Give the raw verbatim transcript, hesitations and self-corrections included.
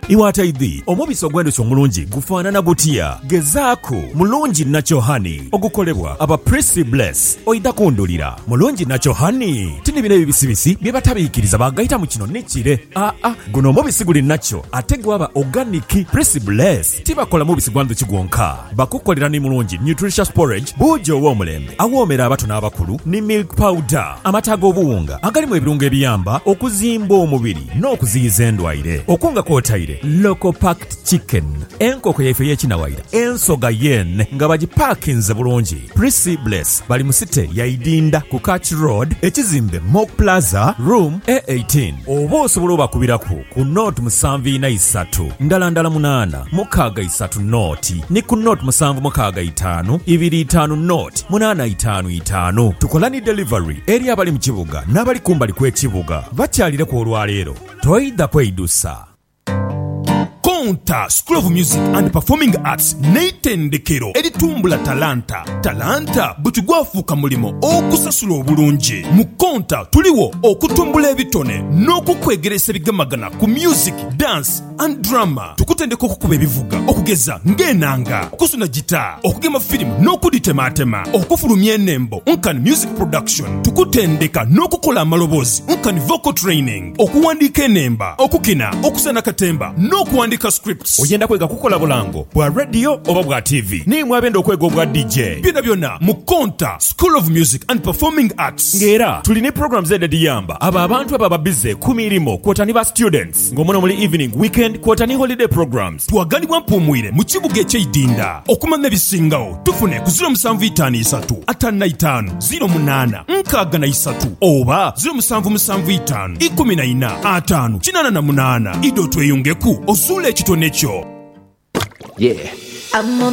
iwataidhi omubisi ogw'endhuki omulungi gufaanana gutya gezaako mulungi nacho hani ogukolebwa aba Prissy Bless oida kundulira mulungi nacho hani tini bino ebibisibisi bye batabiikiriza bagayita mu kino nekire aa ah, guno omubisi guli nacho ate gwaba organic. Prissy Bless tibakola mubisi gwa ndhuki gwonka bakukolera ni mulungi nutritious porridge buujo ow'omulembe awoomera abato n'abakulu ni milk powder amata ag'obuwunga agalimu ebirungo ebiyamba okuzimba omubiri n'okuziyiza endwaire okunga kwotaire local packed chicken enkoko yaife y'ekinawaira ensoga yen nga bagipaakinze bulungi. Prissy Bless bali mu site yaidinda ku Catch Road ekizimbe Mock Plaza room A eighteen oba osobola obakubiraku ku note musanvu ina isatu ndala ndala munana mukaaga isatu noti ni ku note musanvu mukaaga itaano ibiri itaano note munana itaano itaano. Tukola ni delivery eri abali mu kibuga n'abali kumbali kw'ekibuga bakyalire ku olwaleero toyida kweyidusa. Konta School of Music and Performing Arts neitendekero eritumbula talanta talanta butugwafuuka mulimo okusasula obulungi. Mu Konta tuliwo okutumbula ebitone n'okukwegeresa ebigamagana ku music, dance and drama. Tukutendeka okukuba ebivuga okugeza ng'enanga, okusuna gita, okugema firimu n'okuditematema, okufulumya ennembo nkan music production. Tukutendeka n'okukola amaloboozi nkan vocal training, okuwandiika ennemba, okukina, okusana katemba n'okuwandika scripts. Oyenda kwega kukola bulango bwa radio oba bwa T V ni mwabenda okwega obwa D J byonna byonna mu Konta School of Music and Performing Arts. Ngera tulini programs ediyamba aba abantu aba babize ku mirimo kwotani ba students ngomono muli evening weekend kwotani holiday programs. Twagalibwa mpumwire mu kibuga eky'Idinda okumanya ebisingawo tufune ku zero seven five three atana itaano zero munana nkaaga na isatu oba zero seven seven five ikumi na ina atano kinana na munana ido tweyungeku osule ekitone kyo. Yeah. I'm on